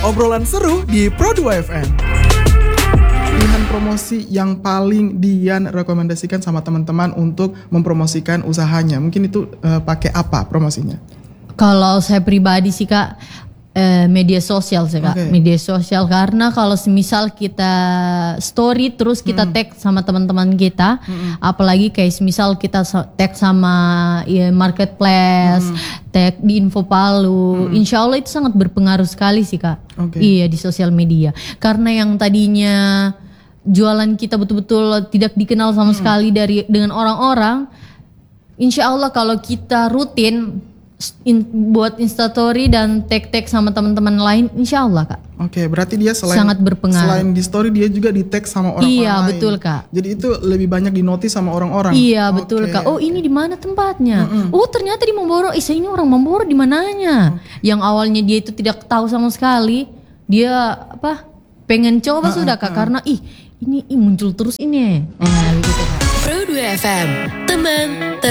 Obrolan seru di Pro2 FM. Pilihan promosi yang paling Dian rekomendasikan sama teman-teman untuk mempromosikan usahanya. Mungkin itu pakai apa promosinya? Kalau saya pribadi sih Kak, media sosial sih Kak. Okay. Media sosial, karena kalau semisal kita story terus kita tag sama teman-teman kita, apalagi kayak semisal kita tag sama marketplace, tag di Info Palu, insya Allah itu sangat berpengaruh sekali sih Kak. Okay. Iya, di sosial media. Karena yang tadinya jualan kita betul-betul tidak dikenal sama sekali dengan orang-orang, insya Allah kalau kita rutin buat instastory dan tag sama teman-teman lain, insya Allah Kak. Oke, berarti dia sangat berpengaruh. Selain di story dia juga di tag sama orang-orang iya, lain. Betul Kak. Jadi itu lebih banyak dinotis sama orang-orang. Iya, betul Kak. Oh, ini di mana tempatnya? Oh, ternyata di Mamboro. Ini orang Mamboro di mananya? Yang awalnya dia itu tidak tahu sama sekali, dia pengen coba sudah Kak, karena ini muncul terus ini. Gitu Kak. Pro2 FM, teman